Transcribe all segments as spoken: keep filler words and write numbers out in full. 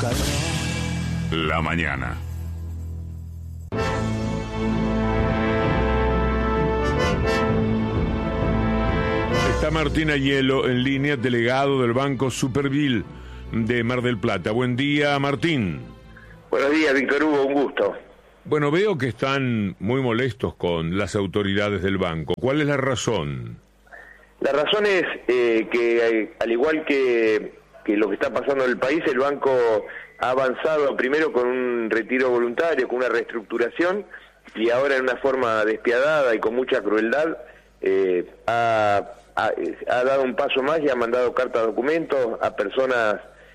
calor. La mañana. Está Martín Aiello en línea, delegado del Banco Superville de Mar del Plata. Buen día, Martín. Buenos días, Víctor Hugo, un gusto. Bueno, veo que están muy molestos con las autoridades del banco. ¿Cuál es la razón? La razón es eh, que, eh, al igual que, que lo que está pasando en el país, el banco ha avanzado primero con un retiro voluntario, con una reestructuración, y ahora en una forma despiadada y con mucha crueldad eh, ha, ha, ha dado un paso más y ha mandado cartas documentos a personas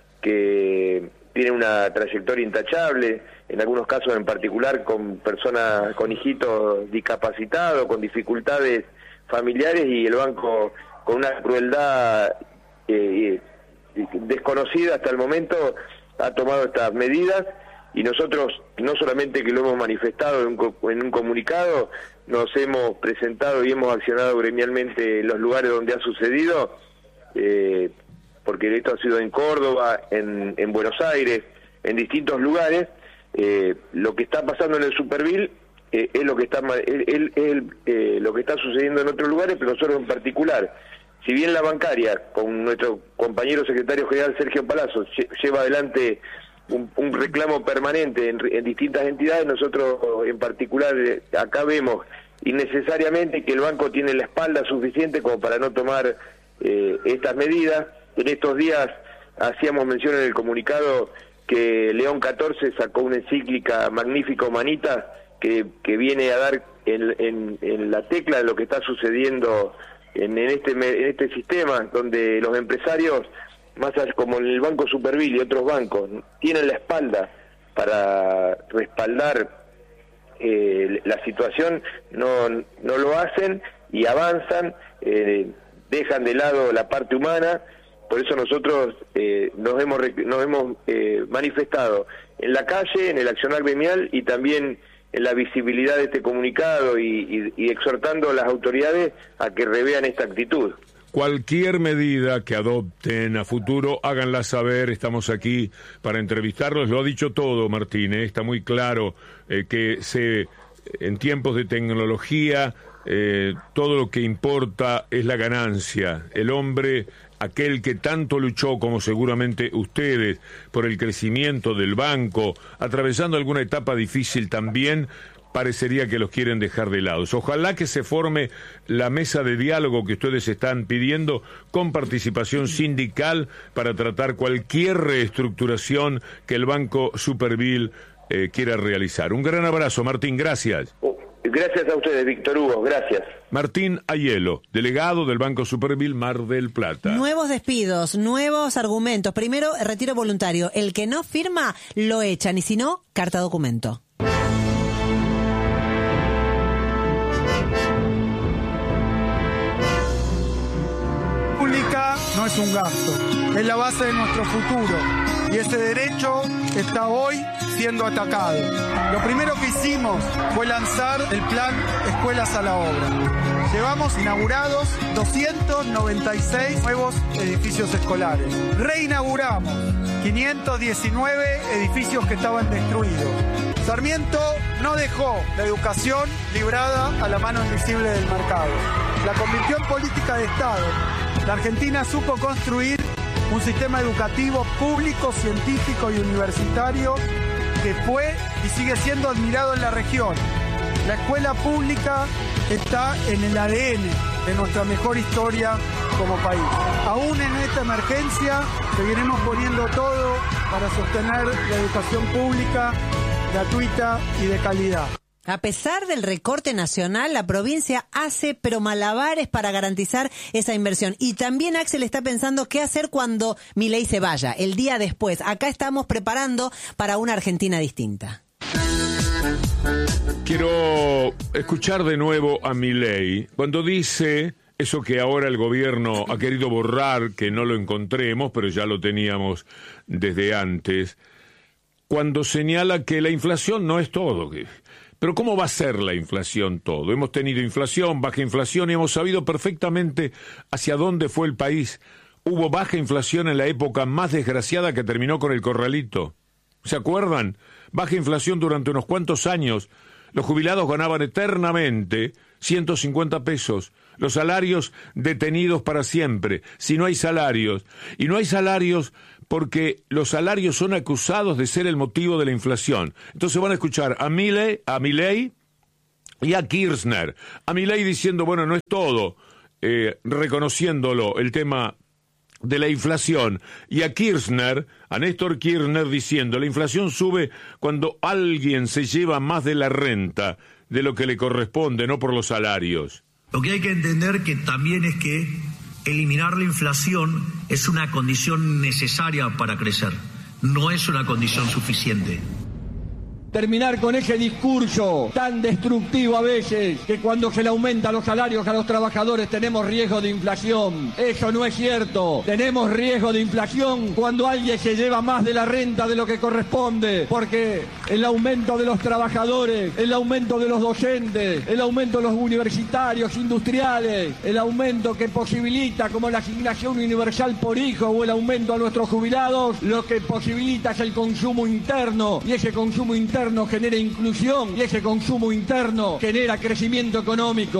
que tienen una trayectoria intachable, en algunos casos en particular con personas con hijitos discapacitados, con dificultades familiares, y el banco con una crueldad eh, desconocida hasta el momento ha tomado estas medidas, y nosotros no solamente que lo hemos manifestado en un, en un comunicado, nos hemos presentado y hemos accionado gremialmente en los lugares donde ha sucedido, eh, porque esto ha sido en Córdoba, en, en Buenos Aires, en distintos lugares. Eh, lo que está pasando en el Superville eh, es lo que está es, es, es, eh, lo que está sucediendo en otros lugares, pero nosotros en particular, si bien la bancaria, con nuestro compañero secretario general Sergio Palazzo, lleva adelante un, un reclamo permanente en, en distintas entidades, nosotros en particular acá vemos innecesariamente que el banco tiene la espalda suficiente como para no tomar eh, estas medidas. En estos días hacíamos mención en el comunicado que León catorce sacó una encíclica magnífica, Humanitas, que, que viene a dar en, en, en la tecla de lo que está sucediendo en, en, este, en este sistema, donde los empresarios, más allá, como en el Banco Superville y otros bancos, tienen la espalda para respaldar eh, la situación, no, no lo hacen y avanzan, eh, dejan de lado la parte humana. Por eso nosotros eh, nos hemos nos hemos eh, manifestado en la calle, en el accionar gremial y también en la visibilidad de este comunicado y, y, y exhortando a las autoridades a que revean esta actitud. Cualquier medida que adopten a futuro, háganla saber. Estamos aquí para entrevistarlos. Lo ha dicho todo, Martín, ¿eh? Está muy claro eh, que se en tiempos de tecnología eh, todo lo que importa es la ganancia. El hombre, aquel que tanto luchó, como seguramente ustedes, por el crecimiento del banco, atravesando alguna etapa difícil también, parecería que los quieren dejar de lado. Ojalá que se forme la mesa de diálogo que ustedes están pidiendo con participación sindical para tratar cualquier reestructuración que el Banco Superville eh, quiera realizar. Un gran abrazo, Martín, gracias. Gracias a ustedes, Víctor Hugo, gracias. Martín Aiello, delegado del Banco Superville Mar del Plata. Nuevos despidos, nuevos argumentos. Primero, retiro voluntario. El que no firma, lo echan. Y si no, carta documento. Pública no es un gasto, es la base de nuestro futuro. Y ese derecho está hoy siendo atacado. Lo primero que hicimos fue lanzar el plan Escuelas a la Obra. Llevamos inaugurados doscientos noventa y seis nuevos edificios escolares. Reinauguramos quinientos diecinueve edificios que estaban destruidos. Sarmiento no dejó la educación librada a la mano invisible del mercado. La convirtió en política de Estado. La Argentina supo construir un sistema educativo público, científico y universitario que fue y sigue siendo admirado en la región. La escuela pública está en el A D N de nuestra mejor historia como país. Aún en esta emergencia seguiremos poniendo todo para sostener la educación pública, gratuita y de calidad. A pesar del recorte nacional, la provincia hace pero malabares para garantizar esa inversión. Y también Axel está pensando qué hacer cuando Milei se vaya, el día después. Acá estamos preparando para una Argentina distinta. Quiero escuchar de nuevo a Milei cuando dice eso que ahora el gobierno ha querido borrar, que no lo encontremos, pero ya lo teníamos desde antes, cuando señala que la inflación no es todo. Pero ¿cómo va a ser la inflación todo? Hemos tenido inflación, baja inflación, y hemos sabido perfectamente hacia dónde fue el país hubo baja inflación en la época más desgraciada que terminó con el corralito. ¿Se acuerdan? Baja inflación durante unos cuantos años. Los jubilados ganaban eternamente ciento cincuenta pesos. Los salarios detenidos para siempre. Si no hay salarios. Y no hay salarios porque los salarios son acusados de ser el motivo de la inflación. Entonces van a escuchar a Milei, a Milei y a Kirchner. A Milei diciendo, bueno, no es todo, eh, reconociéndolo, el tema de la inflación. Y a Kirchner, a Néstor Kirchner diciendo, la inflación sube cuando alguien se lleva más de la renta, de lo que le corresponde, no por los salarios. Lo que hay que entender que también es que eliminar la inflación es una condición necesaria para crecer, no es una condición suficiente. Terminar con ese discurso tan destructivo a veces, que cuando se le aumenta los salarios a los trabajadores tenemos riesgo de inflación. Eso no es cierto. Tenemos riesgo de inflación cuando alguien se lleva más de la renta de lo que corresponde, porque el aumento de los trabajadores, el aumento de los docentes, el aumento de los universitarios, industriales, el aumento que posibilita como la asignación universal por hijo o el aumento a nuestros jubilados, lo que posibilita es el consumo interno, y ese consumo interno genera inclusión y ese consumo interno genera crecimiento económico.